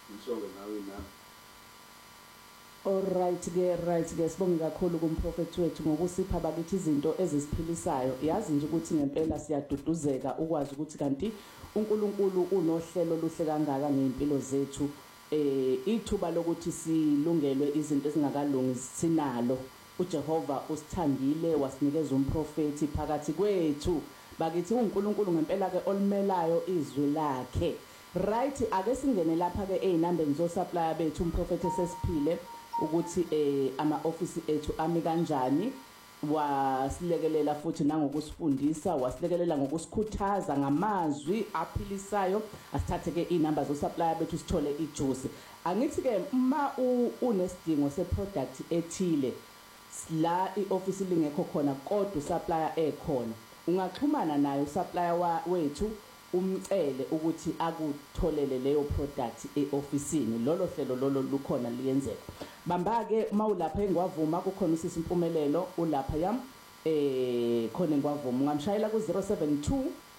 Ngisho-ke nawe nami. Right ke sibonge kakhulu kumprofeti wethu ngokusipha bakithi izinto ezisiphilisayo. Yazi nje ukuthi ngempela siyaduduzeka ukwazi ukuthi kanti uNkulunkulu unohlelo luhle kangaka ngempilo zethu. Ithuba lokuthi silungelwe izinto ezingakalungi sinalo. uJehova usithandile wasinikeza umprofeti phakathi kwethu. Bakithi uNkulunkulu ngempela ke olimelayo izwi lakhe. Right, ake singene lapha ke einambeni zosupplier bethu umprofeti esesiphile ukuthi ama office ethu ami kanjani, wasilekelela futhi nangokusifundisa, wasilekelela ngokusikhuthaza ngamazwi aphilisayo. Asithathe ke inamba zosupplier bethu sithole ijuice. Angithi ke uma unesidingo seproduct ethile la ioffice lingekho khona kodwa supplier ekhona, ungaxhumana nayo supplier wethu umcele ukuthi akutholele leyo product eofisini. Lolo hlelo lolo lukhona liyenzeka. Bamba ke mawulapha engwavuma kukhona usisi Impumelelo ulapha yam khona engwavuma ungamshayela ku 072